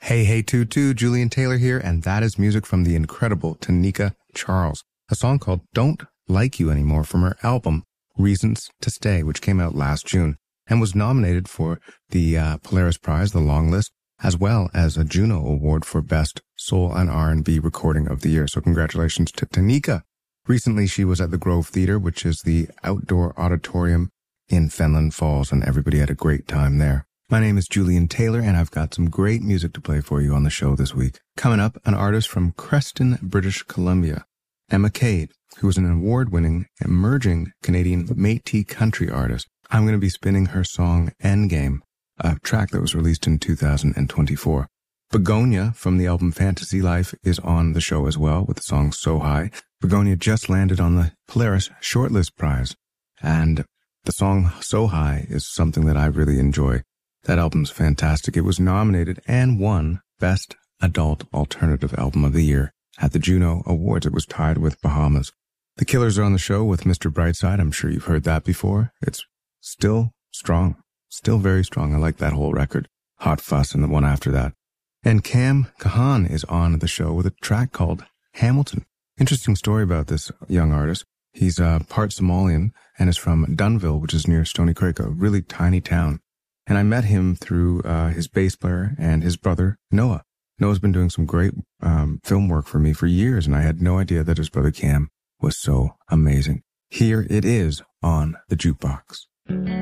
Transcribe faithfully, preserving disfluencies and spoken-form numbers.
Hey, hey, Tutu, Julian Taylor here, and that is music from the incredible Tanika Charles, a song called Don't Like You Anymore from her album Reasons to Stay, which came out last June and was nominated for the uh, Polaris Prize, the long list, as well as a Juno Award for Best Soul and R and B Recording of the Year. So congratulations to Tanika. Recently, she was at the Grove Theatre, which is the outdoor auditorium in Fenland Falls, and everybody had a great time there. My name is Julian Taylor, and I've got some great music to play for you on the show this week. Coming up, an artist from Creston, British Columbia, Emma Cade, who is an award-winning, emerging Canadian Métis country artist. I'm going to be spinning her song Endgame, a track that was released in two thousand twenty-four. Begonia from the album Fantasy Life is on the show as well with the song So High. Begonia just landed on the Polaris Shortlist Prize, and the song So High is something that I really enjoy. That album's fantastic. It was nominated and won Best Adult Alternative Album of the Year at the Juno Awards. It was tied with Bahamas. The Killers are on the show with Mister Brightside. I'm sure you've heard that before. It's still strong, still very strong. I like that whole record. Hot Fuss and the one after that. And Cam Kahan is on the show with a track called Hamilton. Interesting story about this young artist. He's uh, part Somalian and is from Dunville, which is near Stony Creek, a really tiny town. And I met him through uh, his bass player and his brother, Noah. Noah's been doing some great um, film work for me for years, and I had no idea that his brother Cam was so amazing. Here it is on the Jukebox.